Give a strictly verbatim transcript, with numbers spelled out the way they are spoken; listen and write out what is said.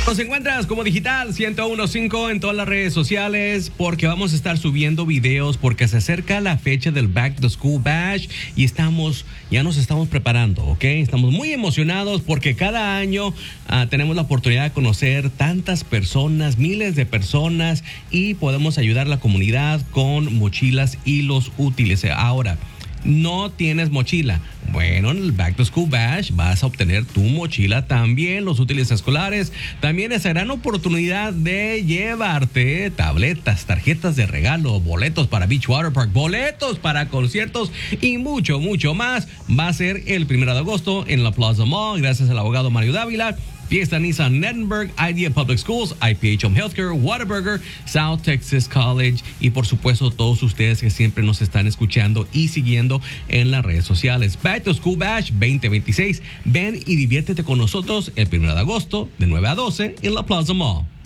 Nos encuentras como Digital ciento uno punto cinco en todas las redes sociales porque vamos a estar subiendo videos porque se acerca la fecha del Back to School Bash y estamos, ya nos estamos preparando, ¿ok? Estamos muy emocionados porque cada año uh, tenemos la oportunidad de conocer tantas personas, miles de personas y podemos ayudar a la comunidad con mochilas y los útiles. Ahora, no tienes mochila. Bueno, en el Back to School Bash vas a obtener tu mochila también, los útiles escolares. También esa gran oportunidad de llevarte tabletas, tarjetas de regalo, boletos para Beach Water Park, boletos para conciertos y mucho, mucho más. Va a ser el primero de agosto en la Plaza Mall, gracias al abogado Mario Dávila. Fiesta Nissan Nettenberg, Idea Public Schools, I P H Home Healthcare, Whataburger, South Texas College y por supuesto todos ustedes que siempre nos están escuchando y siguiendo en las redes sociales. Back to School Bash veinte veintiséis. Ven y diviértete con nosotros el primero de agosto de nueve a doce en la Plaza Mall.